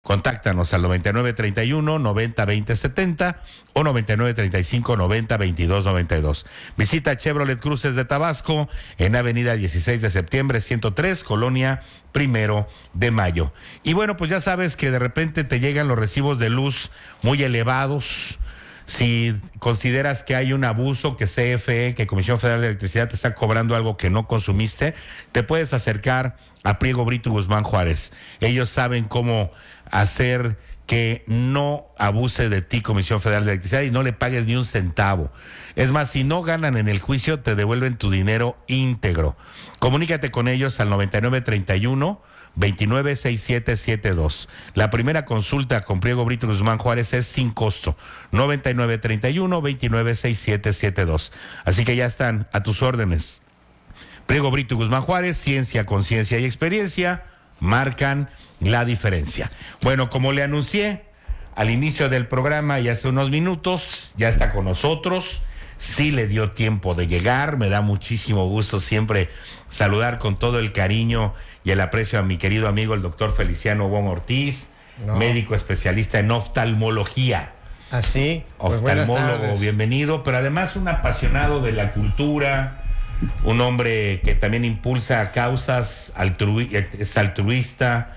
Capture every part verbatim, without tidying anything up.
Contáctanos al noventa y nueve treinta y uno noventa veinte setenta o noventa y nueve treinta y cinco noventa veintidós noventa y dos. Visita Chevrolet Cruces de Tabasco en Avenida dieciséis de septiembre ciento tres, Colonia Primero de Mayo. Y bueno, pues ya sabes que de repente te llegan los recibos de luz muy elevados. Si consideras que hay un abuso, que C F E, que Comisión Federal de Electricidad te está cobrando algo que no consumiste, te puedes acercar a Priego Brito y Guzmán Juárez. Ellos saben cómo hacer que no abuse de ti Comisión Federal de Electricidad y no le pagues ni un centavo. Es más, si no ganan en el juicio, te devuelven tu dinero íntegro. Comunícate con ellos al noventa y nueve treinta y uno veintinueve sesenta y siete setenta y dos. La primera consulta con Priego Brito Guzmán Juárez es sin costo. noventa y nueve treinta y uno veintinueve sesenta y siete setenta y dos. Así que ya están a tus órdenes. Priego Brito Guzmán Juárez, ciencia, conciencia y experiencia marcan la diferencia. Bueno, como le anuncié al inicio del programa y hace unos minutos, ya está con nosotros. Sí le dio tiempo de llegar. Me da muchísimo gusto siempre saludar con todo el cariño y el aprecio a mi querido amigo el doctor Feliciano Wong Ortiz, no. médico especialista en oftalmología. Así, pues oftalmólogo, bienvenido, pero además un apasionado de la cultura, un hombre que también impulsa causas, altru- es altruista,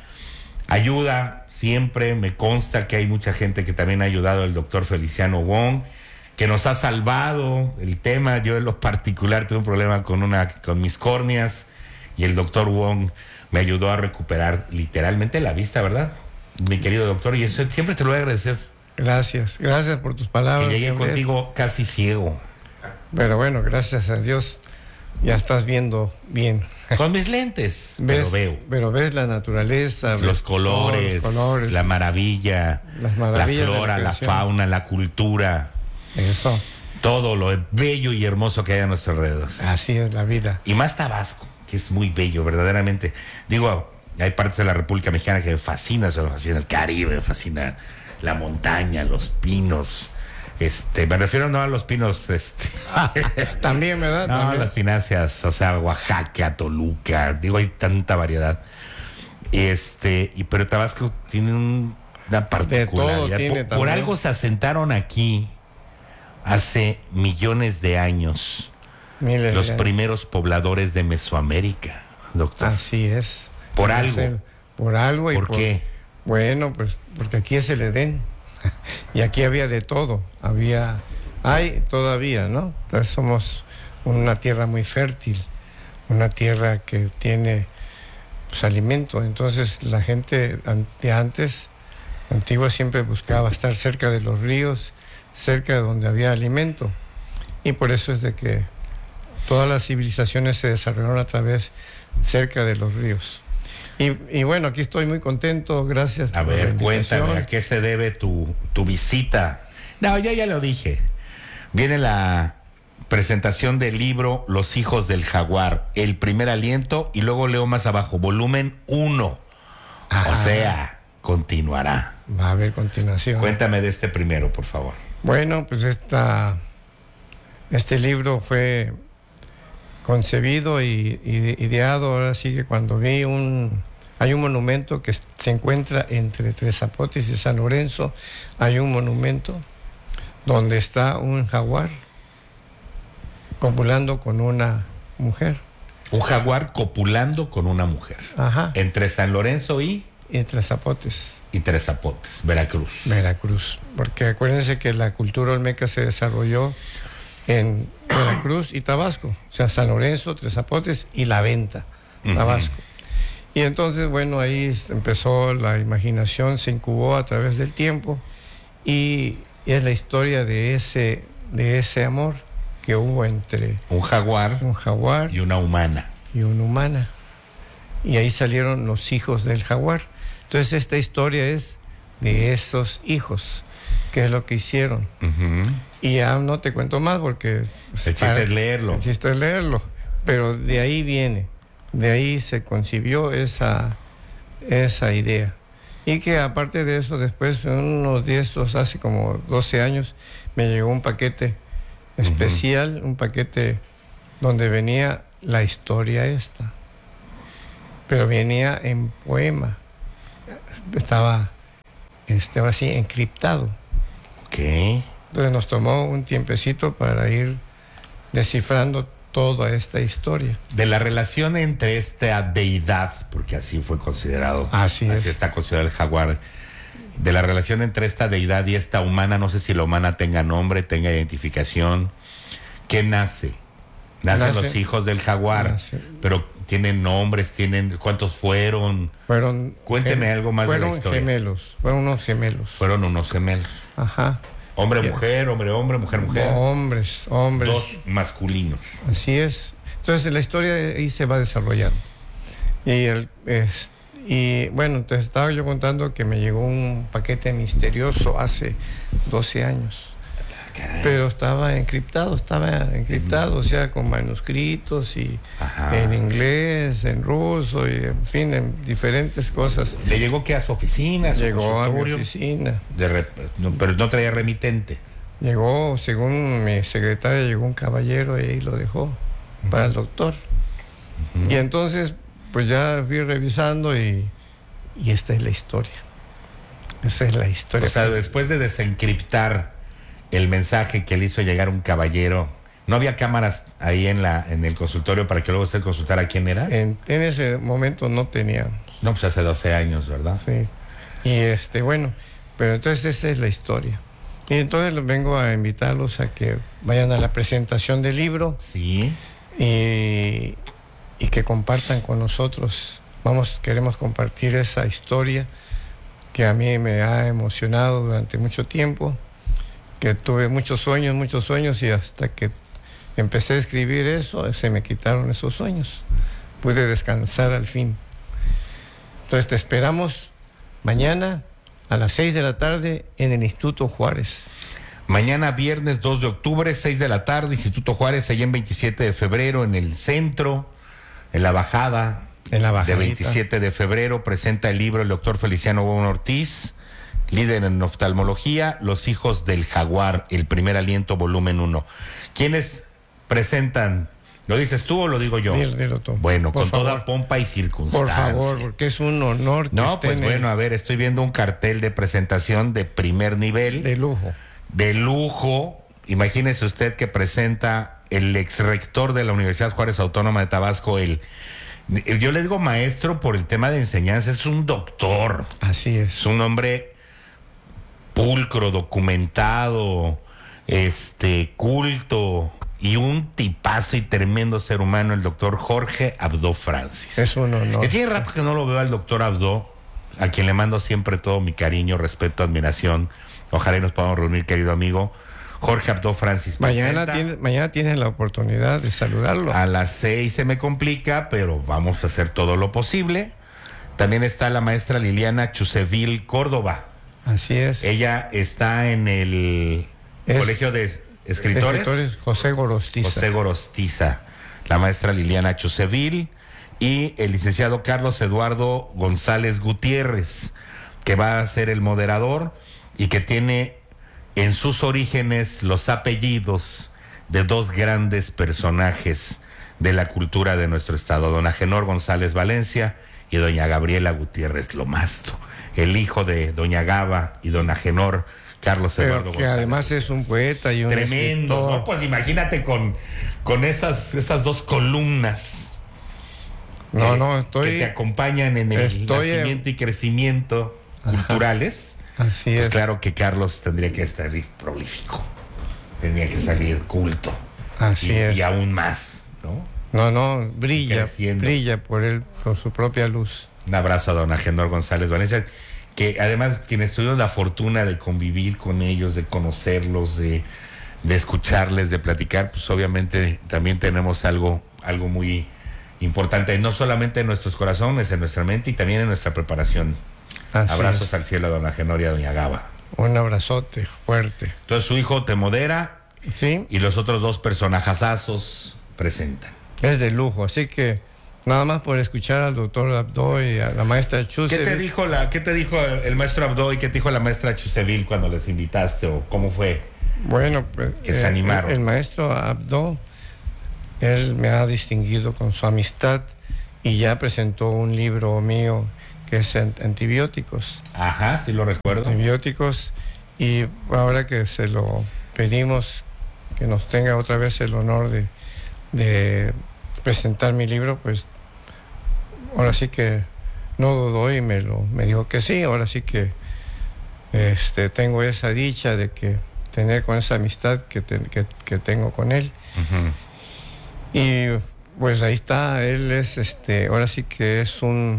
ayuda siempre. Me consta que hay mucha gente que también ha ayudado al doctor Feliciano Wong, que nos ha salvado el tema. Yo en lo particular tuve un problema con una con mis córneas y el doctor Wong me ayudó a recuperar literalmente la vista, ¿verdad? Mi querido doctor, y eso siempre te lo voy a agradecer. Gracias, gracias por tus palabras. Que llegué Gabriel. Contigo casi ciego. Pero bueno, gracias a Dios ya estás viendo bien. Con mis lentes, ¿Ves? Pero veo. Pero ves la naturaleza. Los colores, los colores, la maravilla, las maravillas, la flora, la, la fauna, la cultura. Eso. Todo lo bello y hermoso que hay a nuestro alrededor. Así es la vida. Y más Tabasco, que es muy bello, verdaderamente. Digo, hay partes de la República Mexicana que me fascina, eso me fascina el Caribe, me fascina la montaña, los pinos. Este, me refiero no a los pinos, este. También, ¿verdad? No, También. Las financias, o sea, Oaxaca, Toluca, digo, hay tanta variedad. Este, y pero Tabasco tiene un, una particularidad. Tiene por, por algo se asentaron aquí hace millones de años. Miles los de primeros años. pobladores de Mesoamérica, doctor. Así es. Por algo. El, por algo y ¿Por, por qué? Bueno, pues porque aquí es el Edén. Y aquí había de todo. Había, hay todavía, ¿no? Entonces somos una tierra muy fértil, una tierra que tiene pues, alimento. Entonces la gente de antes, antigua, siempre buscaba estar cerca de los ríos, cerca de donde había alimento. Y por eso es de que todas las civilizaciones se desarrollaron a través, cerca de los ríos. Y, y bueno, aquí estoy muy contento, gracias. A ver, cuéntame, ¿a qué se debe tu, tu visita? No, ya ya lo dije. Viene la presentación del libro Los hijos del jaguar, el primer aliento, y luego leo más abajo, volumen uno. Ah, o sea, continuará. Va a haber continuación. Cuéntame de este primero, por favor. Bueno, pues esta, este libro fue concebido y, y ideado, ahora sí que cuando vi un... Hay un monumento que se encuentra entre Tres Zapotes y San Lorenzo, hay un monumento donde está un jaguar copulando con una mujer. Un jaguar copulando con una mujer. Ajá. Entre San Lorenzo y... Y Tres Zapotes. Y Tres Zapotes, Veracruz. Veracruz, porque acuérdense que la cultura olmeca se desarrolló en Veracruz y Tabasco, o sea, San Lorenzo, Tres Zapotes y La Venta, Tabasco. Uh-huh. Y entonces, bueno, ahí empezó la imaginación, se incubó a través del tiempo y, y es la historia de ese, de ese amor que hubo entre un jaguar, un jaguar y una humana. Y una humana. Y ahí salieron los hijos del jaguar. Entonces, esta historia es de esos hijos, que es lo que hicieron. Uh-huh. Y ya no te cuento más porque... El chiste es leerlo. El chiste es leerlo. Pero de ahí viene, de ahí se concibió esa, esa idea. Y que aparte de eso, después, en unos diez, hace como doce años, me llegó un paquete especial, uh-huh. un paquete donde venía la historia esta. Pero venía en poema. Estaba estaba así encriptado. Ok. Entonces nos tomó un tiempecito para ir descifrando toda esta historia. De la relación entre esta deidad, porque así fue considerado, así, así es. está considerado el jaguar, de la relación entre esta deidad y esta humana, no sé si la humana tenga nombre, tenga identificación. ¿Qué nace? Nacen Nace, los hijos del jaguar, nace, pero tienen nombres, tienen ¿cuántos fueron? Fueron Cuénteme algo más de la historia. Fueron gemelos, fueron unos gemelos. Fueron unos gemelos. Ajá. Hombre, mujer, hombre, hombre, mujer, mujer. No, hombres, hombres. Dos masculinos. Así es. Entonces la historia ahí se va desarrollando. Y, el, es, y bueno, te estaba yo contando que me llegó un paquete misterioso hace doce años. Caray. Pero estaba encriptado, estaba encriptado, o sea, con manuscritos y Ajá. en inglés, en ruso, y en fin, en diferentes cosas. ¿Le llegó que a su oficina? A su llegó a mi oficina. De re... no, pero no traía remitente. Llegó, según mi secretaria, llegó un caballero y ahí lo dejó uh-huh. para el doctor. Uh-huh. Y entonces, pues ya fui revisando y, y esta es la historia. Esa es la historia. O sea, después de desencriptar el mensaje que le hizo llegar un caballero, ¿no había cámaras ahí en la en el consultorio para que luego usted consultara quién era? En, en ese momento no teníamos. No, pues hace doce años, ¿verdad? Sí. Y este, bueno, pero entonces esa es la historia. Y entonces los vengo a invitarlos a que vayan a la presentación del libro. Sí. Y, y que compartan con nosotros. Vamos, queremos compartir esa historia que a mí me ha emocionado durante mucho tiempo. Que tuve muchos sueños, muchos sueños y hasta que empecé a escribir eso, se me quitaron esos sueños. Pude descansar al fin. Entonces te esperamos mañana a las seis de la tarde en el Instituto Juárez. Mañana viernes dos de octubre, seis de la tarde, Instituto Juárez, allá en veintisiete de febrero, en el centro, en la bajada. En la bajada. De veintisiete de febrero, presenta el libro el doctor Feliciano Gómez Ortiz, líder en oftalmología, Los hijos del jaguar, el primer aliento, volumen uno. ¿Quiénes presentan? ¿Lo dices tú o lo digo yo? Dilo, dilo tú. Bueno, por con favor. toda pompa y circunstancia. Por favor, porque es un honor que No, pues estén bueno, en... a ver, estoy viendo un cartel de presentación de primer nivel. De lujo. De lujo. Imagínese usted que presenta el ex rector de la Universidad Juárez Autónoma de Tabasco, el... Yo le digo maestro por el tema de enseñanza, es un doctor. Así es. Es un hombre pulcro, documentado, este, culto y un tipazo y tremendo ser humano, el doctor Jorge Abdo Francis. Es un honor. Que tiene rato que no lo veo al doctor Abdo, a quien le mando siempre todo mi cariño, respeto, admiración. Ojalá y nos podamos reunir, querido amigo. Jorge Abdo Francis mañana tiene, mañana tienes la oportunidad de saludarlo. A las seis se me complica, pero vamos a hacer todo lo posible. También está la maestra Liliana Chusevil Córdoba. Así es. Ella está en el es, Colegio de Escritores, escritores José Gorostiza. José Gorostiza, la maestra Liliana Chusevil y el licenciado Carlos Eduardo González Gutiérrez, que va a ser el moderador y que tiene en sus orígenes los apellidos de dos grandes personajes de la cultura de nuestro estado, don Agenor González Valencia y doña Gabriela Gutiérrez Lomasto, el hijo de doña Gaba y don Agenor, Carlos Pero Eduardo que González. Además es un poeta y un tremendo, escritor. ¿no? Pues imagínate con, con esas, esas dos columnas. No, que, no, estoy... que te acompañan en el estoy nacimiento en... y crecimiento Ajá. culturales. Así pues es. Claro que Carlos tendría que estar prolífico, tendría que salir culto. Así y, es. Y aún más, ¿no? No, no, brilla, brilla por él, por su propia luz. Un abrazo a don Agenor González Valencia, que además quienes tuvieron la fortuna de convivir con ellos, de conocerlos, de, de escucharles, de platicar, pues obviamente también tenemos algo, algo muy importante, no solamente en nuestros corazones, en nuestra mente y también en nuestra preparación. Así Abrazos es. Al cielo a don Agenor y a doña Gaba. Un abrazote fuerte. Entonces su hijo te modera, sí, y los otros dos personajazazos presentan. Es de lujo, así que nada más por escuchar al doctor Abdo y a la maestra Chusevil. ¿Qué te dijo la, qué te dijo el maestro Abdo y qué te dijo la maestra Chusevil cuando les invitaste o cómo fue? Bueno, pues que se animaron. El, el maestro Abdo, él me ha distinguido con su amistad y ya presentó un libro mío que es antibióticos. Ajá, sí lo recuerdo. Antibióticos, y ahora que se lo pedimos que nos tenga otra vez el honor de, de presentar mi libro, pues ahora sí que no dudó y me, lo, me dijo que sí. Ahora sí que este, tengo esa dicha de que tener con esa amistad que, te, que, que tengo con él. Uh-huh. Y pues ahí está, él es, este, ahora sí que es un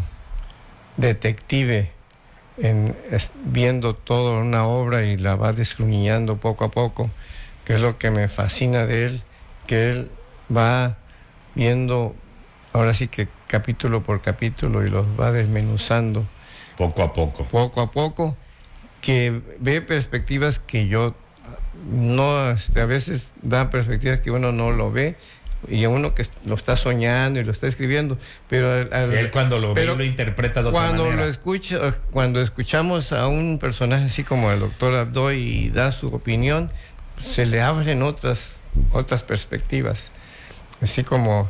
detective en, es, viendo toda una obra y la va descruñando poco a poco, que es lo que me fascina de él, que él va viendo, ahora sí que capítulo por capítulo, y los va desmenuzando. Poco a poco. Poco a poco, que ve perspectivas que yo no, este, a veces da perspectivas que uno no lo ve, y a uno que lo está soñando y lo está escribiendo, pero al, al, él cuando lo ve lo interpreta de otra cuando manera. Lo escucha, cuando escuchamos a un personaje así como el doctor Abdoy y da su opinión, se le abren otras otras perspectivas, así como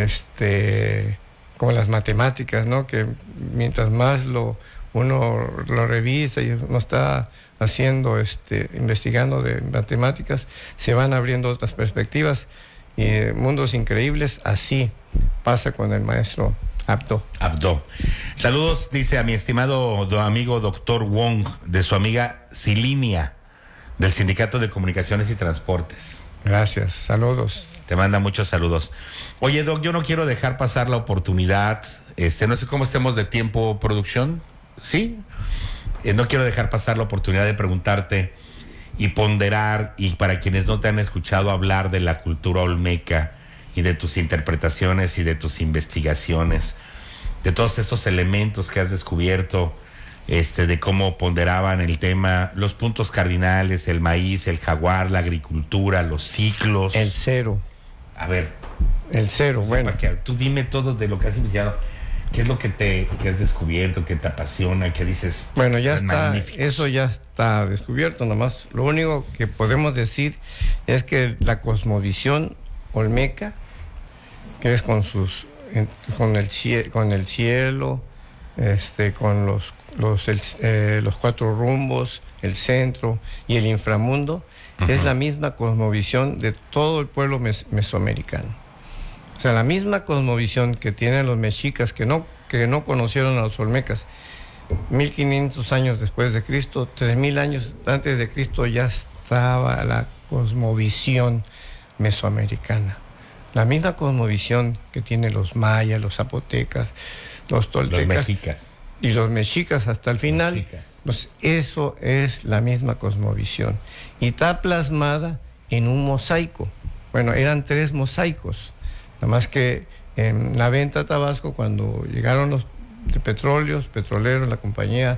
este como las matemáticas, ¿no? Que mientras más lo uno lo revisa y uno está haciendo este investigando de matemáticas, se van abriendo otras perspectivas y eh, mundos increíbles. Así pasa con el maestro Abdo. Abdo. Saludos, dice, a mi estimado do, amigo doctor Wong, de su amiga Silinia, del Sindicato de Comunicaciones y Transportes. Gracias, saludos. Te manda muchos saludos. Oye, Doc, yo no quiero dejar pasar la oportunidad, este, no sé cómo estemos de tiempo, producción, ¿sí? Eh, no quiero dejar pasar la oportunidad de preguntarte y ponderar, y para quienes no te han escuchado hablar de la cultura olmeca y de tus interpretaciones y de tus investigaciones, de todos estos elementos que has descubierto, este, de cómo ponderaban el tema, los puntos cardinales, el maíz, el jaguar, la agricultura, los ciclos. El cero. A ver. El cero, bueno. Que, tú dime todo de lo que has investigado. ¿Qué es lo que te que has descubierto, que te apasiona, que dices? Bueno, ya está, magnífico. Eso ya está descubierto, nomás. Lo único que podemos decir es que la cosmovisión olmeca, que es con sus, con el cielo, con el cielo, este, con los los el, eh, los cuatro rumbos, el centro y el inframundo, uh-huh. es la misma cosmovisión de todo el pueblo mes, mesoamericano. O sea, la misma cosmovisión que tienen los mexicas, que no, que no conocieron a los olmecas, mil quinientos años después de Cristo, tres mil años antes de Cristo ya estaba la cosmovisión mesoamericana. La misma cosmovisión que tienen los mayas, los zapotecas, los toltecas. Los mexicas. Y los mexicas hasta el final. Pues eso es la misma cosmovisión. Y está plasmada en un mosaico. Bueno, eran tres mosaicos. Nada más que en la venta a Tabasco, cuando llegaron los de petróleos, petroleros, la compañía,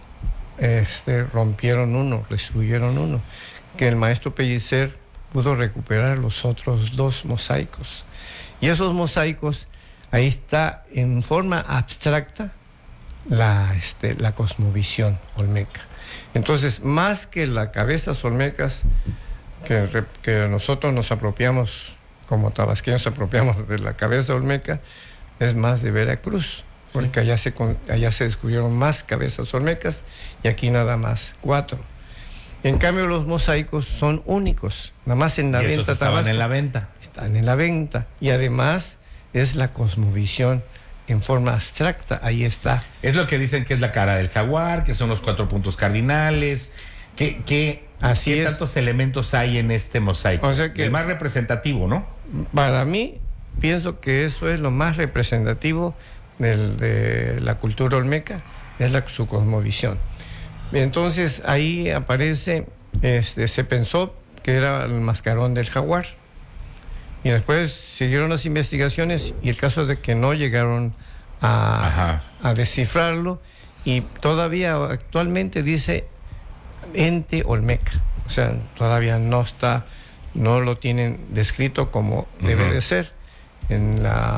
este, rompieron uno, destruyeron uno, que el maestro Pellicer pudo recuperar los otros dos mosaicos. Y esos mosaicos, ahí está en forma abstracta la, este, la cosmovisión olmeca. Entonces, más que las cabezas olmecas que, que nosotros nos apropiamos, como tabasqueños apropiamos de la cabeza olmeca, es más de Veracruz, porque allá se, allá se descubrieron más cabezas olmecas y aquí nada más cuatro. En cambio, los mosaicos son únicos, nada más en la y venta esos estaban Tabasco. en la venta. Están en la venta. Y además es la cosmovisión en forma abstracta, ahí está. Es lo que dicen que es la cara del jaguar, que son los cuatro puntos cardinales, que, que Así ¿qué es. tantos elementos hay en este mosaico? O sea que el más representativo, ¿no? Para mí, pienso que eso es lo más representativo del, de la cultura olmeca, es la, su cosmovisión. Entonces ahí aparece, este, se pensó que era el mascarón del jaguar. Y después siguieron las investigaciones y el caso de que no llegaron a, a descifrarlo, y todavía actualmente dice ente olmeca. O sea, todavía no está, no lo tienen descrito como uh-huh. debe de ser en la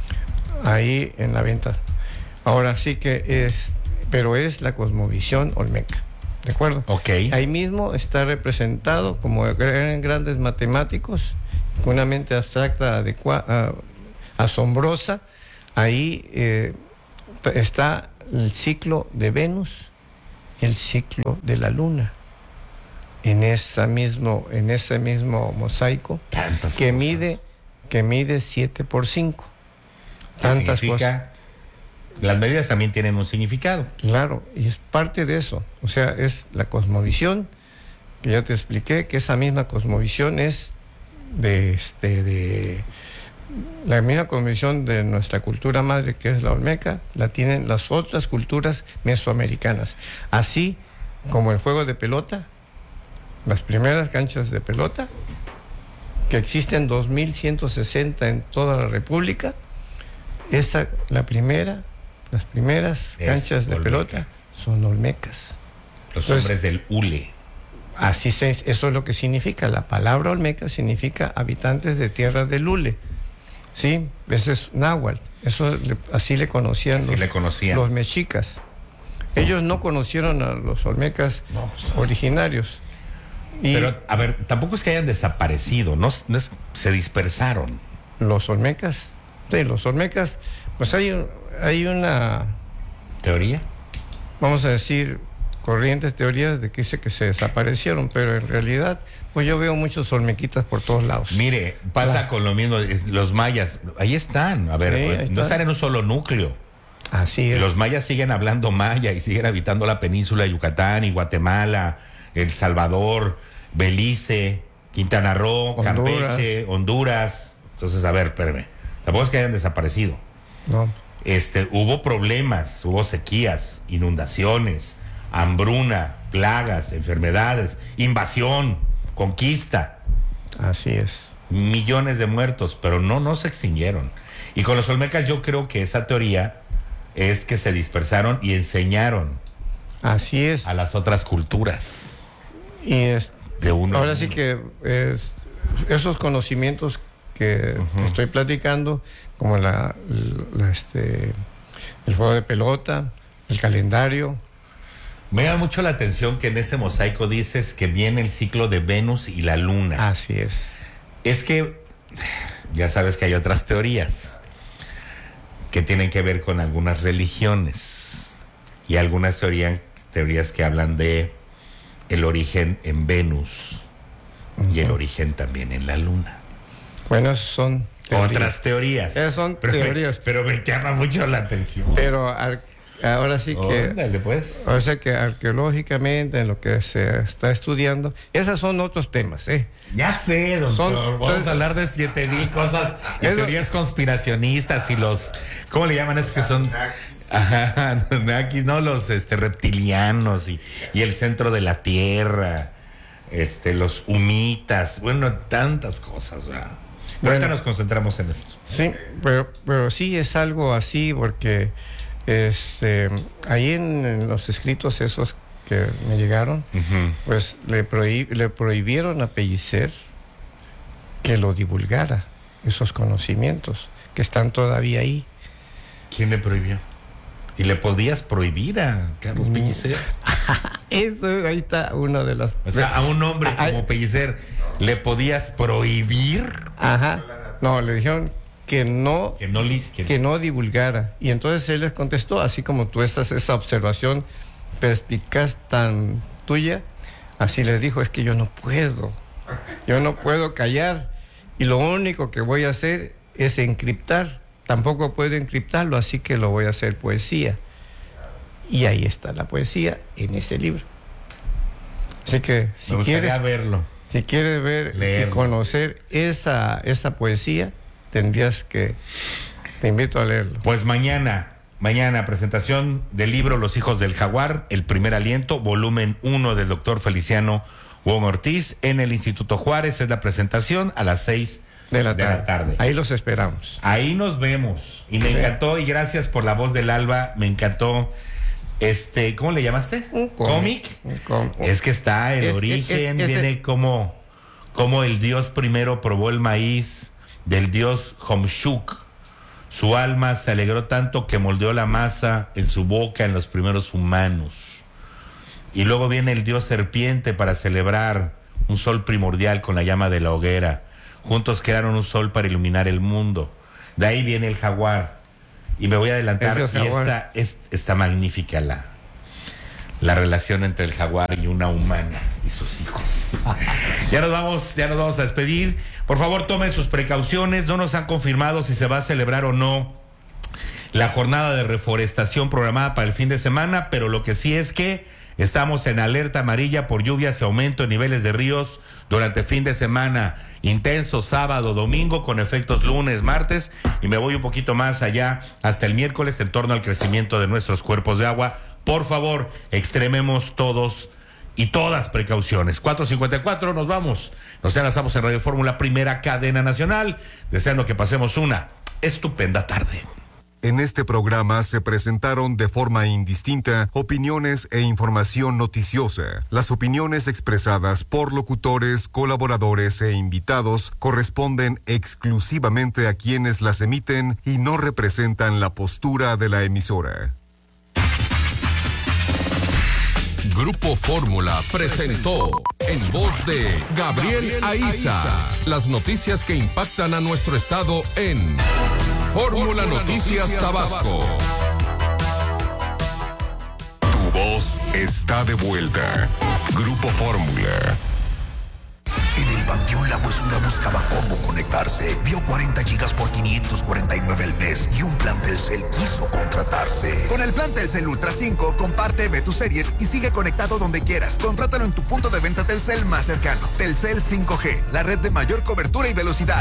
ahí en la venta. Ahora sí que es, pero es la cosmovisión olmeca, ¿de acuerdo? Okay. Ahí mismo está representado como eran grandes matemáticos, con una mente abstracta, adecua, uh, asombrosa. Ahí eh, está el ciclo de Venus, el ciclo de la Luna, en esa mismo, en ese mismo mosaico Tantas que cosas. mide, que mide siete por cinco. ¿Qué Tantas significa? Las medidas también tienen un significado. Claro, y es parte de eso. O sea, es la cosmovisión, que ya te expliqué, que esa misma cosmovisión es de, este, de la misma cosmovisión de nuestra cultura madre, que es la olmeca, la tienen las otras culturas mesoamericanas. Así como el juego de pelota, las primeras canchas de pelota, que existen dos mil ciento sesenta en toda la República, esa, la primera, las primeras Es canchas de olmeca. pelota son olmecas. Los Entonces, hombres del hule. Así se, eso es lo que significa. La palabra olmeca significa habitantes de tierra del hule. ¿Sí? Ese es náhuatl. Eso le- así le conocían, Así los, le conocían. los mexicas. Ellos no conocieron a los olmecas No, pues, originarios. Y Pero, a ver, tampoco es que hayan desaparecido, no, es- no es, se dispersaron. los olmecas, sí, los olmecas, pues hay, un- hay una, ¿Teoría? vamos a decir, corrientes teorías de que dice que se desaparecieron, pero en realidad, pues yo veo muchos olmequitas por todos lados. Mire, pasa Claro. con lo mismo, es- los mayas, ahí están, a ver, Sí, ahí no están. están en un solo núcleo. Así es. Los mayas siguen hablando maya y siguen habitando la península de Yucatán y Guatemala, El Salvador, Belice, Quintana Roo, Honduras. Campeche, Honduras. Entonces, a ver, espérame, tampoco es que hayan desaparecido. No, Este, hubo problemas, hubo sequías, inundaciones, hambruna, plagas, enfermedades, invasión, conquista, así es. millones de muertos, pero no, no se extinguieron. Y con los olmecas yo creo que esa teoría es que se dispersaron y enseñaron Así es. a las otras culturas Y es, de uno. ahora sí que es, esos conocimientos que Ujú. estoy platicando, como la, la, este, el juego de pelota, el calendario. Me llama mucho la atención que en ese mosaico dices que viene el ciclo de Venus y la Luna. Así es. Es que ya sabes que hay otras teorías que tienen que ver con algunas religiones y algunas teorías, teorías que hablan de el origen en Venus y el Ujú. origen también en la Luna. Bueno, esas son teorías. Otras teorías. Esas son pero teorías. Me, pero me llama mucho la atención. Pero ar- ahora sí que... Óndale, pues. O sea que arqueológicamente, en lo que se está estudiando, esos son otros temas, ¿eh? Ya sé, doctor. Son- Vamos entonces- a hablar de siete mil cosas y Eso- teorías conspiracionistas y los... ¿Cómo le llaman esos que son...? Ajá, aquí no, los este, reptilianos y, y el centro de la Tierra, este, los humitas, bueno, tantas cosas, ¿verdad? Pero ahorita Bueno. nos concentramos en esto. Sí, pero, pero sí es algo así porque este, ahí en, en los escritos esos que me llegaron, Ujú. pues le, prohib- le prohibieron a Pellicer que lo divulgara, esos conocimientos que están todavía ahí. ¿Quién le prohibió? Y le podías prohibir a Carlos Mm. Pellicer. Eso, ahí está una de las... O sea, a un hombre Ay. como Pellicer, ¿le podías prohibir Ajá, no, le dijeron que no... que no li- que- que no divulgara. Y entonces él les contestó, así como tú estás, esa observación perspicaz tan tuya, así les dijo, es que yo no puedo, yo no puedo callar, y lo único que voy a hacer es encriptar, tampoco puedo encriptarlo, así que lo voy a hacer poesía. Y ahí está la poesía en ese libro. Así que si Me gustaría quieres, verlo. si quieres ver Leerlo. y conocer esa, esa poesía, tendrías que, te invito a leerlo. Pues mañana, mañana presentación del libro Los hijos del jaguar, el primer aliento, volumen uno del doctor Feliciano Wong Ortiz en el Instituto Juárez. Es la presentación a las seis De la, de tarde. la tarde. Ahí los esperamos. Ahí nos vemos. Y me Sí. encantó, y gracias por la voz del alba, me encantó. Este, ¿cómo le llamaste? Un ¿Cómic? Un cómic. Es que está el Es- origen, es- es- viene como, como el dios primero probó el maíz del dios Homshuk. Su alma se alegró tanto que moldeó la masa en su boca en los primeros humanos. Y luego viene el dios serpiente para celebrar un sol primordial con la llama de la hoguera. Juntos crearon un sol para iluminar el mundo. De ahí viene el jaguar. y me voy a adelantar, El río y Jaguar. esta, es, está magnífica la, la relación entre el jaguar y una humana y sus hijos. Ya nos vamos, ya nos vamos a despedir. Por favor, tomen sus precauciones. No nos han confirmado si se va a celebrar o no la jornada de reforestación programada para el fin de semana, pero lo que sí es que estamos en alerta amarilla por lluvias y aumento en niveles de ríos durante fin de semana intenso, sábado, domingo, con efectos lunes, martes, y me voy un poquito más allá hasta el miércoles en torno al crecimiento de nuestros cuerpos de agua. Por favor, extrememos todos y todas precauciones. cuatro cincuenta y cuatro, nos vamos. Nos enlazamos en Radio Fórmula, primera cadena nacional, deseando que pasemos una estupenda tarde. En este programa se presentaron de forma indistinta opiniones e información noticiosa. Las opiniones expresadas por locutores, colaboradores e invitados corresponden exclusivamente a quienes las emiten y no representan la postura de la emisora. Grupo Fórmula presentó en voz de Gabriel Aiza las noticias que impactan a nuestro estado en Fórmula Noticias Tabasco. Tu voz está de vuelta. Grupo Fórmula. En el Panteón La Huesura buscaba cómo conectarse. Vio cuarenta gigas por quinientos cuarenta y nueve al mes y un plan Telcel quiso contratarse. Con el plan Telcel Ultra cinco, comparte, ve tus series y sigue conectado donde quieras. Contrátalo en tu punto de venta Telcel más cercano. Telcel cinco G, la red de mayor cobertura y velocidad.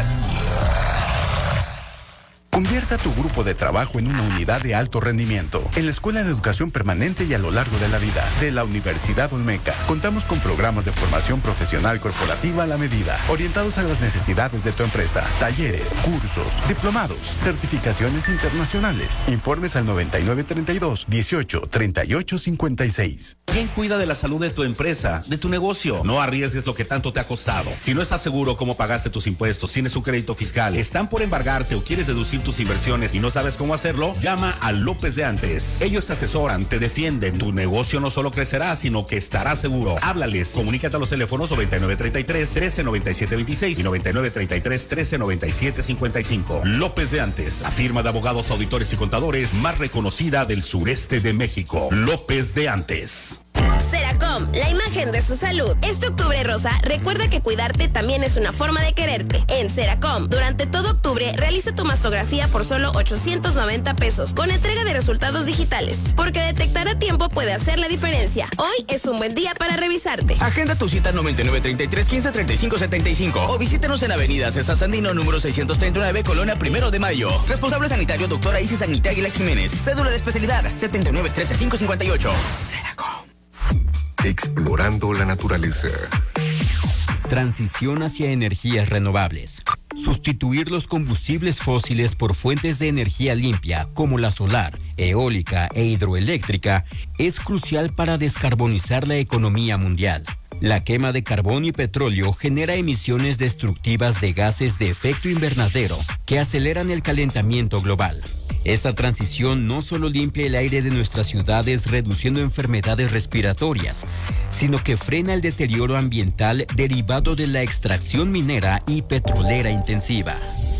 Convierta tu grupo de trabajo en una unidad de alto rendimiento. En la Escuela de Educación Permanente y a lo largo de la vida de la Universidad Olmeca, contamos con programas de formación profesional corporativa a la medida, orientados a las necesidades de tu empresa, talleres, cursos, diplomados, certificaciones internacionales. Informes al noventa y nueve treinta y dos, dieciocho, treinta y ocho, cincuenta y seis. ¿Quién cuida de la salud de tu empresa, de tu negocio? No arriesgues lo que tanto te ha costado. Si no estás seguro cómo pagaste tus impuestos, tienes un crédito fiscal, están por embargarte o quieres deducir tus inversiones y no sabes cómo hacerlo, llama a López de Antes. Ellos te asesoran, te defienden. Tu negocio no solo crecerá, sino que estará seguro. Háblales, comunícate a los teléfonos noventa y nueve treinta y tres, trece noventa y siete veintiséis y noventa y nueve treinta y tres, trece noventa y siete cincuenta y cinco. López de Antes, la firma de abogados, auditores y contadores más reconocida del sureste de México. López de Antes. Seracom, la imagen de su salud. Este octubre rosa, recuerda que cuidarte también es una forma de quererte. En Seracom, durante todo octubre, realiza tu mastografía por solo ochocientos noventa pesos, con entrega de resultados digitales. Porque detectar a tiempo puede hacer la diferencia. Hoy es un buen día para revisarte. Agenda tu cita noventa y nueve treinta y tres, quince treinta y cinco setenta y cinco o visítanos en Avenida César Sandino, número seiscientos treinta y nueve, Colonia Primero de Mayo. Responsable sanitario, doctora Isis Agnita Aguila Jiménez. Cédula de especialidad, setenta y nueve trece cinco cincuenta y ocho. Seracom. Explorando la naturaleza. Transición hacia energías renovables. Sustituir los combustibles fósiles por fuentes de energía limpia como la solar, eólica e hidroeléctrica es crucial para descarbonizar la economía mundial. La quema de carbón y petróleo genera emisiones destructivas de gases de efecto invernadero que aceleran el calentamiento global. Esta transición no solo limpia el aire de nuestras ciudades reduciendo enfermedades respiratorias, sino que frena el deterioro ambiental derivado de la extracción minera y petrolera intensiva.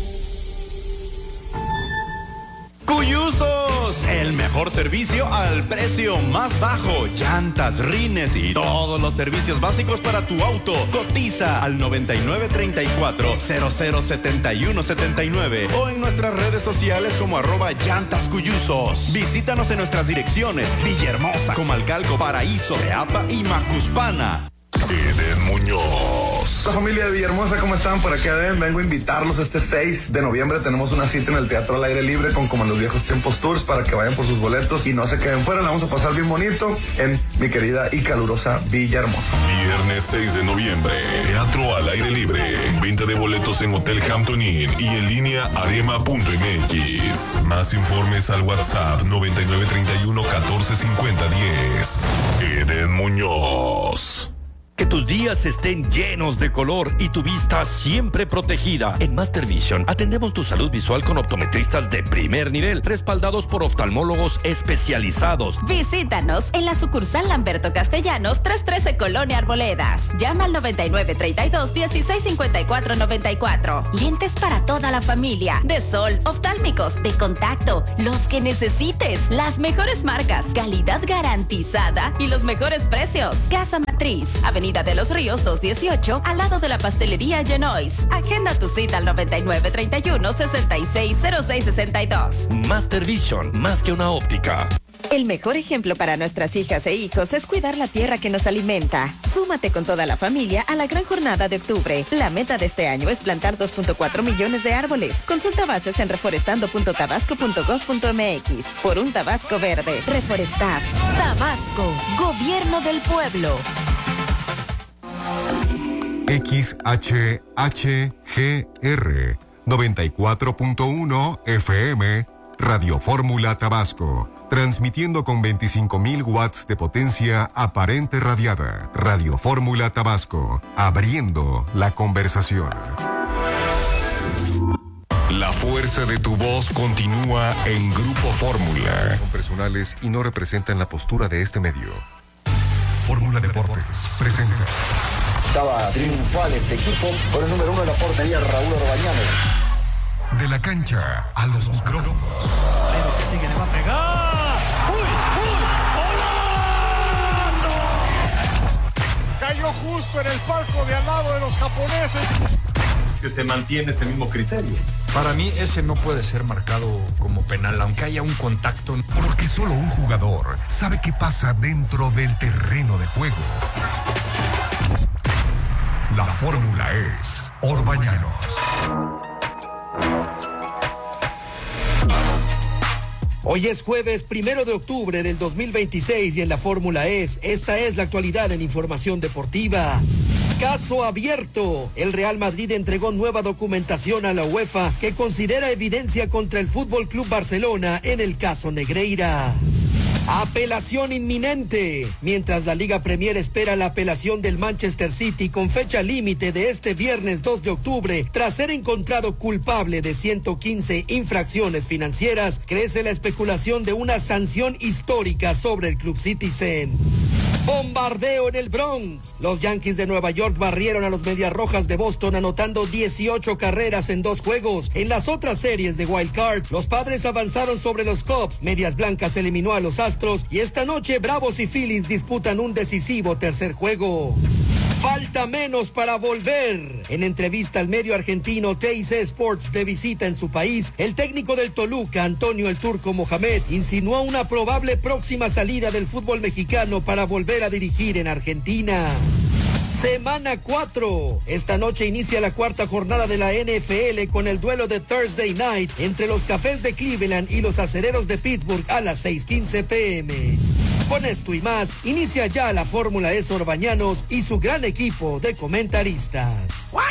Cuyusos, el mejor servicio al precio más bajo. Llantas, rines y todos los servicios básicos para tu auto. Cotiza al noventa y nueve treinta y cuatro, cero cero setenta y uno setenta y nueve o en nuestras redes sociales como arroba llantas Cuyusos. Visítanos en nuestras direcciones: Villahermosa, Comalcalco, Paraíso, Teapa y Macuspana. Eden Muñoz. La familia de Villahermosa, ¿cómo están? Por acá ven, vengo a invitarlos este seis de noviembre. Tenemos una cita en el Teatro al Aire Libre con Como en los Viejos Tiempos Tours para que vayan por sus boletos y no se queden fuera. La vamos a pasar bien bonito en mi querida y calurosa Villahermosa. Viernes seis de noviembre, Teatro al Aire Libre. Venta de boletos en Hotel Hampton Inn y en línea arema punto m x. Más informes al WhatsApp noventa y nueve treinta y uno catorce cincuenta diez. Eden Muñoz. Que tus tus días estén llenos de color y tu vista siempre protegida. En Master Vision atendemos tu salud visual con optometristas de primer nivel, respaldados por oftalmólogos especializados. Visítanos en la sucursal Lamberto Castellanos, trescientos trece Colonia Arboledas. Llama al noventa y nueve treinta y dos dieciséis cincuenta y cuatro noventa y cuatro. Lentes para toda la familia, de sol, oftálmicos, de contacto, los que necesites, las mejores marcas, calidad garantizada y los mejores precios. Casa Matriz, Avenida de los Ríos doscientos dieciocho, al lado de la pastelería Genois. Agenda tu cita al noventa y nueve treinta y uno sesenta y seis cero seis sesenta y dos. Master Vision, más que una óptica. El mejor ejemplo para nuestras hijas e hijos es cuidar la tierra que nos alimenta. Súmate con toda la familia a la gran jornada de octubre. La meta de este año es plantar dos punto cuatro millones de árboles. Consulta bases en reforestando punto tabasco punto gov punto mx. Por un Tabasco verde. Reforestar. Tabasco, Gobierno del Pueblo. X H H G R noventa y cuatro punto uno F M, Radio Fórmula Tabasco, transmitiendo con veinticinco mil watts de potencia aparente radiada. Radio Fórmula Tabasco, abriendo la conversación. La fuerza de tu voz continúa en Grupo Fórmula. Son personales y no representan la postura de este medio. Fórmula Deportes presenta. Estaba triunfal este equipo con el número uno de la portería, Raúl Orbañanos. De la cancha a los micrófonos. Pero que sigue, le va a pegar. ¡Uy! ¡Uy! ¡Golazo! Cayó justo en el palco de al lado de los japoneses. Que se mantiene ese mismo criterio. Para mí ese no puede ser marcado como penal, aunque haya un contacto. Porque solo un jugador sabe qué pasa dentro del terreno de juego. La fórmula es Orbañanos. Hoy es jueves primero de octubre del dos mil veintiséis y en la Fórmula es, esta es la actualidad en información deportiva. Caso abierto. El Real Madrid entregó nueva documentación a la UEFA que considera evidencia contra el Fútbol Club Barcelona en el caso Negreira. Apelación inminente. Mientras la Liga Premier espera la apelación del Manchester City con fecha límite de este viernes dos de octubre, tras ser encontrado culpable de ciento quince infracciones financieras, crece la especulación de una sanción histórica sobre el Club Citizen. Bombardeo en el Bronx. Los Yankees de Nueva York barrieron a los Medias Rojas de Boston anotando dieciocho carreras en dos juegos. En las otras series de Wild Card, los Padres avanzaron sobre los Cubs, Medias Blancas eliminó a los Astros y esta noche Bravos y Phillies disputan un decisivo tercer juego. Falta menos para volver. En entrevista al medio argentino T I C Sports de visita en su país, el técnico del Toluca, Antonio el Turco Mohamed, insinuó una probable próxima salida del fútbol mexicano para volver a dirigir en Argentina. Semana cuatro. Esta noche inicia la cuarta jornada de la N F L con el duelo de Thursday Night entre los Cafés de Cleveland y los Acereros de Pittsburgh a las seis quince pm. Con esto y más, inicia ya la Fórmula E Orbañanos y su gran equipo de comentaristas.